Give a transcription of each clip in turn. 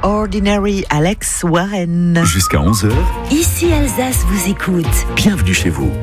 Ordinary, Alex Warren. Jusqu'à 11h, Ici Alsace vous écoute. bienvenue chez vous.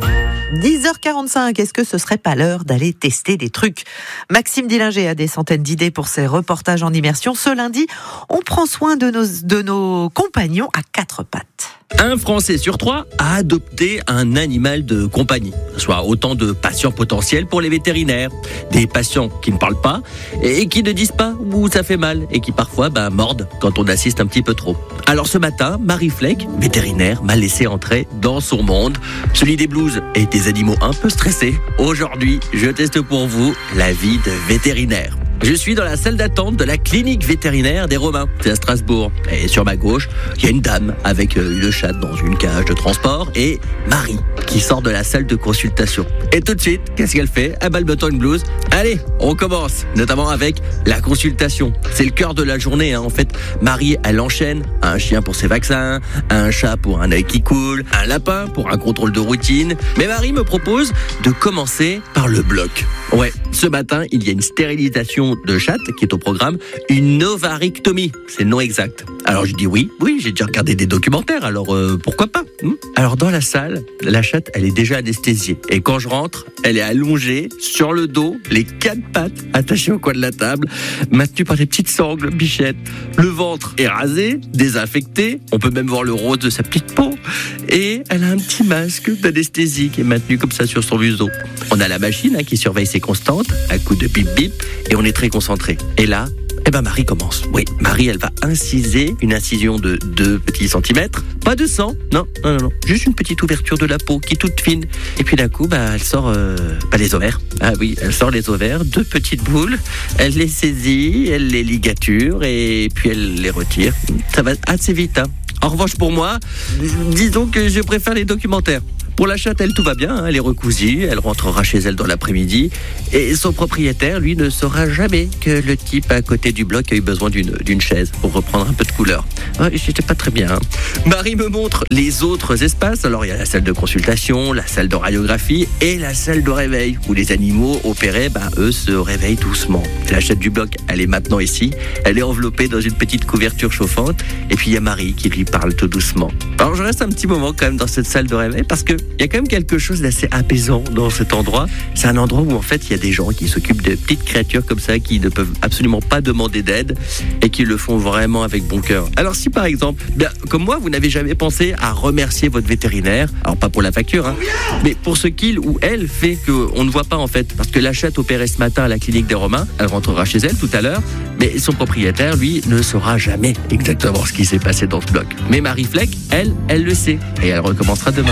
10h45, est-ce que ce serait pas l'heure d'aller tester des trucs ? Maxime Dillinger a des centaines d'idées pour ses reportages en immersion. Ce lundi, on prend soin de nos compagnons à quatre pattes. Un Français sur 3 a adopté un animal de compagnie, soit autant de patients potentiels pour les vétérinaires. Des patients qui ne parlent pas et qui ne disent pas où ça fait mal et qui parfois mordent quand on assiste un petit peu trop. Alors ce matin, Marie Fleck, vétérinaire, m'a laissé entrer dans son monde, celui des blues et des animaux un peu stressés. Aujourd'hui, je teste pour vous la vie de vétérinaire. Je suis dans la salle d'attente de la clinique vétérinaire des Romains, c'est à Strasbourg. Et sur ma gauche, il y a une dame avec une chatte dans une cage de transport et Marie qui sort de la salle de consultation. Et tout de suite, qu'est-ce qu'elle fait ? Elle me tend une blouse. Allez, on commence, notamment avec la consultation. C'est le cœur de la journée, En fait, Marie, elle enchaîne un chien pour ses vaccins, un chat pour un œil qui coule, un lapin pour un contrôle de routine. Mais Marie me propose de commencer par le bloc. Ouais, ce matin, il y a une stérilisation de chatte qui est au programme, une ovarictomie, c'est le nom exact. Alors je dis oui, j'ai déjà regardé des documentaires, alors pourquoi pas Alors dans la salle, la chatte, elle est déjà anesthésiée. Et quand je rentre, elle est allongée sur le dos, les quatre pattes attachées au coin de la table, maintenue par des petites sangles, bichettes. Le ventre est rasé, désinfecté, on peut même voir le rose de sa petite peau. Et elle a un petit masque d'anesthésie qui est maintenu comme ça sur son museau. On a la machine qui surveille ses constantes, à coup de bip bip, et on est très concentré. Et là, Marie commence. Oui, Marie, elle va inciser une incision de 2 petits centimètres. Pas de sang, non. Juste une petite ouverture de la peau qui est toute fine. Et puis d'un coup, elle sort les ovaires. Ah oui, elle sort les ovaires, 2 petites boules. Elle les saisit, elle les ligature et puis elle les retire. Ça va assez vite, En revanche, pour moi, disons que je préfère les documentaires. Pour la chatte, elle, tout va bien, elle est recousue, elle rentrera chez elle dans l'après-midi. Et son propriétaire, lui, ne saura jamais que le type à côté du bloc a eu besoin d'une chaise pour reprendre un peu de couleur. Ouais, j'étais pas très bien. Marie me montre les autres espaces. Alors, il y a la salle de consultation, la salle de radiographie et la salle de réveil, où les animaux opérés, eux, se réveillent doucement. La chatte du bloc, elle est maintenant ici. Elle est enveloppée dans une petite couverture chauffante. Et puis, il y a Marie qui lui parle tout doucement. Alors, je reste un petit moment quand même dans cette salle de réveil parce que il y a quand même quelque chose d'assez apaisant dans cet endroit. C'est un endroit où en fait il y a des gens qui s'occupent de petites créatures comme ça qui ne peuvent absolument pas demander d'aide et qui le font vraiment avec bon cœur. Alors si par exemple, comme moi, vous n'avez jamais pensé à remercier votre vétérinaire, alors pas pour la facture, mais pour ce qu'il ou elle fait qu'on ne voit pas en fait. Parce que la chatte opérée ce matin à la clinique des Romains, elle rentrera chez elle tout à l'heure, mais son propriétaire, lui, ne saura jamais exactement ce qui s'est passé dans ce bloc. Mais Marie Fleck, elle le sait et elle recommencera demain.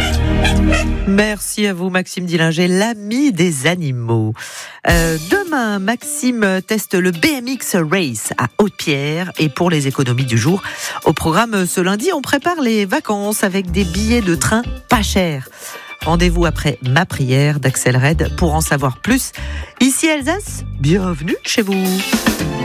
Merci à vous, Maxime Dillinger, l'ami des animaux. Demain, Maxime teste le BMX Race à Haute-Pierre. Et pour les économies du jour, au programme ce lundi, on prépare les vacances avec des billets de train pas chers. Rendez-vous après ma prière d'Axel Red pour en savoir plus. Ici Alsace, bienvenue chez vous.